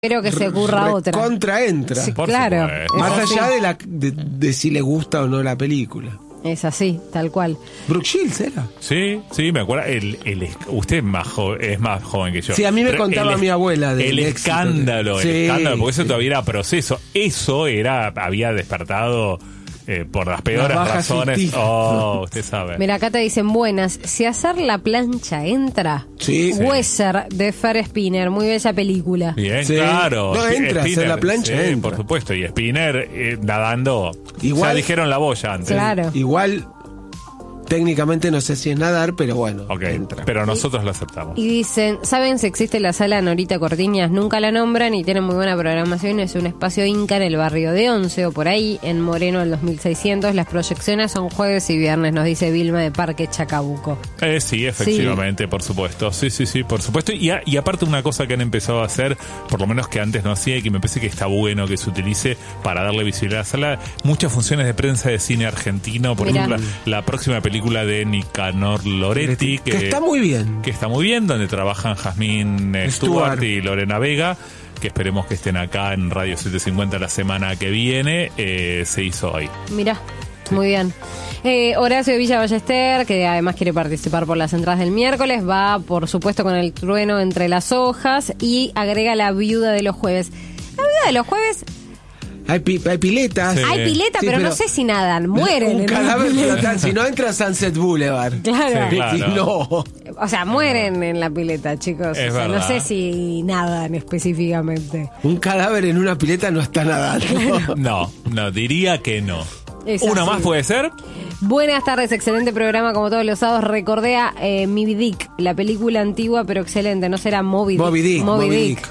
Espero que se ocurra otra. Contraentra. Sí, claro. Más allá de si le gusta o no la película. Es así, tal cual. Brooke Shields era. Sí, me acuerdo. Usted es más joven que yo. Sí, a mí me contaba mi abuela del escándalo, porque eso todavía era proceso. Eso había despertado por las peores razones. Usted sabe. Mira, acá te dicen buenas. Si hacer la plancha entra. Sí. Weser de Fer Spinner, muy bella película. Bien, sí. Claro. No entra, hacer la plancha entra. Por supuesto. Y Spinner nadando. Igual, ya dijeron la boya antes. Claro. Igual. Técnicamente no sé si es nadar, pero bueno, entra. Pero nosotros lo aceptamos. Y dicen, ¿saben si existe la sala Norita Cortiñas? Nunca la nombran y tienen muy buena programación. Es un espacio inca en el barrio de Once o por ahí, en Moreno al 2600. Las proyecciones son jueves y viernes, nos dice Vilma de Parque Chacabuco. Sí, efectivamente, por supuesto. Sí, por supuesto. Y aparte una cosa que han empezado a hacer, por lo menos que antes no hacía y que me parece que está bueno que se utilice para darle visibilidad a la sala, muchas funciones de prensa de cine argentino. Por ejemplo, la próxima película de Nicanor Loretti, que está muy bien. Que está muy bien, donde trabajan Jazmín Stuart y Lorena Vega, que esperemos que estén acá en Radio 750 la semana que viene. Se hizo hoy. Mirá, muy bien. Horacio de Villa Ballester, que además quiere participar por las entradas del miércoles, va por supuesto con El trueno entre las hojas y agrega La viuda de los jueves. La viuda de los jueves... Hay piletas. Sí. Hay piletas, pero no sé si nadan, mueren. Un cadáver flotante, si no entra a Sunset Boulevard. Claro. Sí, claro. No. O sea, mueren en la pileta, chicos. O sea, no sé si nadan específicamente. Un cadáver en una pileta no está nadando. No, diría que no. ¿Uno más puede ser? Buenas tardes, excelente programa como todos los sábados. Recordé a Moby Dick, la película antigua pero excelente. ¿No será Moby Dick? Moby Dick.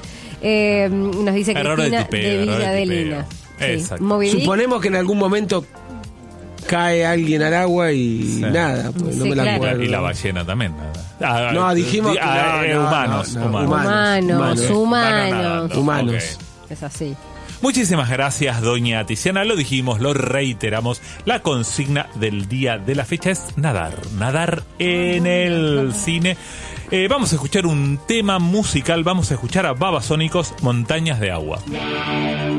Nos dice Cristina de Villa de Lina. Exacto. Suponemos que en algún momento cae alguien al agua y nada, pues no me la acuerdo. Y la ballena también. No, dijimos humanos. Okay. Es así. Muchísimas gracias, doña Tiziana. Lo dijimos, lo reiteramos. La consigna del día de la fecha es nadar en el cine. Vamos a escuchar un tema musical. Vamos a escuchar a Babasónicos, Montañas de Agua.